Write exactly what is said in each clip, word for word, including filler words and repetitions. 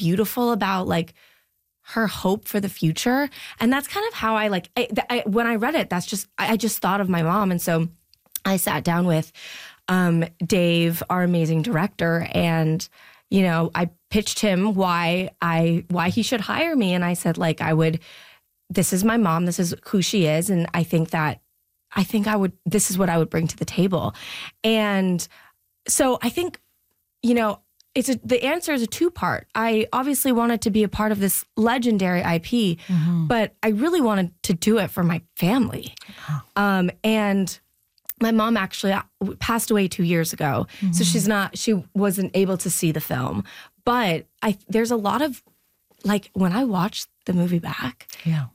beautiful about like her hope for the future. And that's kind of how I like, I, I, when I read it, that's just, I, I just thought of my mom. And so I sat down with um, Dave, our amazing director, and, you know, I pitched him why I, why he should hire me. And I said, like, I would, this is my mom, this is who she is. And I think that, I think I would, this is what I would bring to the table. And so I think, you know, it's a, the answer is a two-part. I obviously wanted to be a part of this legendary I P, mm-hmm. but I really wanted to do it for my family. Oh. Um, and my mom actually passed away two years ago, mm-hmm. so she's not, she wasn't able to see the film. But I, there's a lot of, like, when I watch the movie back, yeah,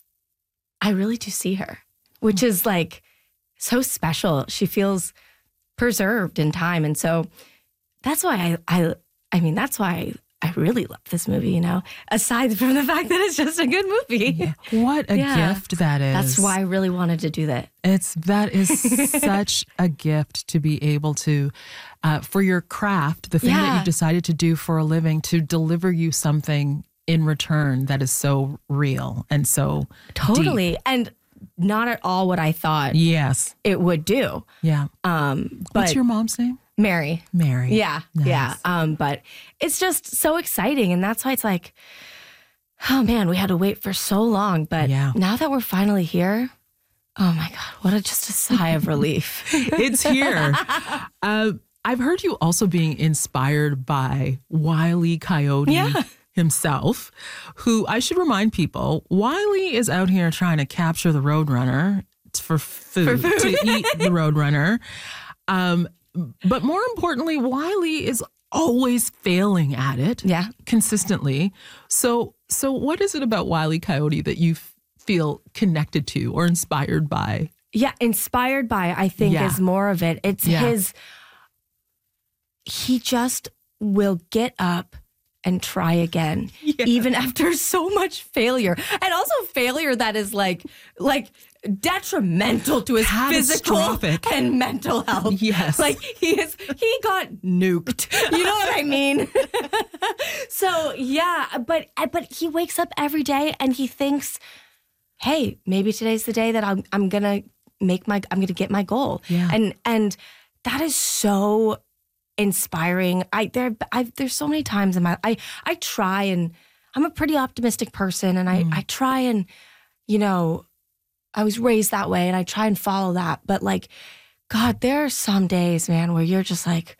I really do see her, which mm-hmm. is like so special. She feels preserved in time, and so. That's why I, I, I mean, that's why I really love this movie, you know, aside from the fact that it's just a good movie. Yeah. What a yeah. gift that is. That's why I really wanted to do that. It's, that is such a gift to be able to, uh, for your craft, the thing yeah. that you've decided to do for a living, to deliver you something in return that is so real and so Totally. deep. And not at all what I thought yes. it would do. Yeah. Um, but What's your mom's name? Mary. Mary. Yeah. Nice. Yeah. Um, but it's just so exciting. And that's why it's like, oh man, we had to wait for so long. But yeah. now that we're finally here, oh my God, what a just a sigh of relief. It's here. Uh, I've heard you also being inspired by Wile E. Coyote yeah. himself, who I should remind people, Wile E. is out here trying to capture the Roadrunner for food, for food. to eat the Roadrunner. Um, But more importantly, Wile E. is always failing at it. Yeah. Consistently. So so what is it about Wile E. Coyote that you f- feel connected to or inspired by? Yeah, inspired by, I think, yeah. is more of it. It's yeah. his, he just will get up and try again, yeah. even after so much failure. And also failure that is like, like, detrimental to his physical and mental health. Yes. Like he is, he got nuked. You know what I mean? So yeah, but, but he wakes up every day and he thinks, hey, maybe today's the day that I'm, I'm going to make my, I'm going to get my goal. Yeah. And, and that is so inspiring. I, there, I, there's so many times in my, I, I try and I'm a pretty optimistic person and I, mm. I try and, you know, I was raised that way and I try and follow that. But like, God, there are some days, man, where you're just like,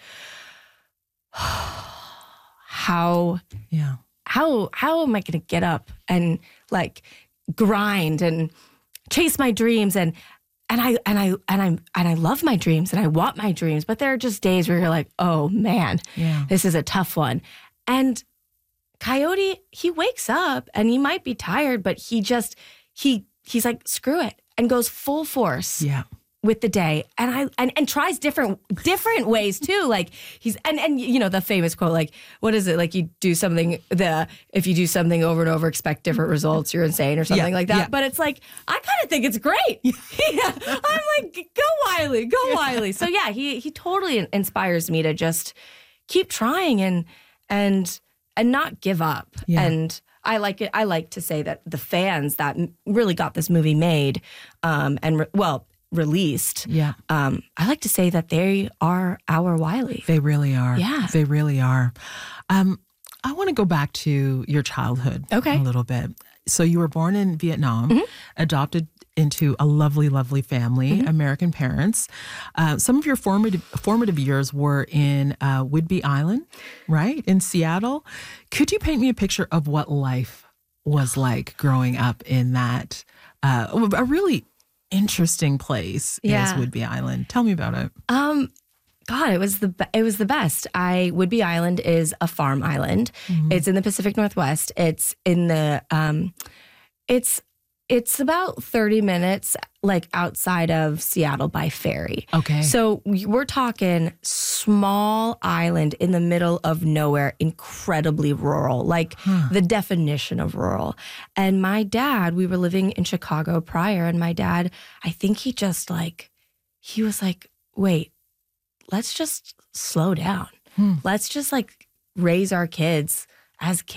how, yeah, how, how am I going to get up and like grind and chase my dreams? And, and I, and I, and I, and I love my dreams and I want my dreams, but there are just days where you're like, oh man, yeah. this is a tough one. And Coyote, he wakes up and he might be tired, but he just, he, he's like, screw it, and goes full force yeah. with the day. And I and, and tries different different ways too. Like he's and and you know, the famous quote, like, what is it? Like you do something the if you do something over and over, expect different results, you're insane or something yeah, like that. yeah. But it's like, I kind of think it's great. Yeah. yeah. I'm like, go Wile E, go yeah. Wile E. So yeah, he he totally inspires me to just keep trying and and and not give up. Yeah. And I like it. I like to say that the fans that really got this movie made, um, and re- well released. Yeah. Um, I like to say that they are our Wile E. They really are. Yeah. They really are. Um, I want to go back to your childhood. Okay. A little bit. So you were born in Vietnam, Mm-hmm. adopted into a lovely, lovely family, mm-hmm. American parents. Uh, some of your formative formative years were in uh, Whidbey Island, right? In Seattle. Could you paint me a picture of what life was like growing up in that, uh, a really interesting place Yeah. is Whidbey Island? Tell me about it. Um, God, it was the be- it was the best. I Whidbey Island is a farm island. Mm-hmm. It's in the Pacific Northwest. It's in the um, it's it's about thirty minutes like outside of Seattle by ferry. Okay. So we're talking small island in the middle of nowhere, incredibly rural, like huh. the definition of rural. And my dad, we were living in Chicago prior, and my dad, I think he just like, he was like, wait, let's just slow down. Hmm. Let's just like raise our kids as kids.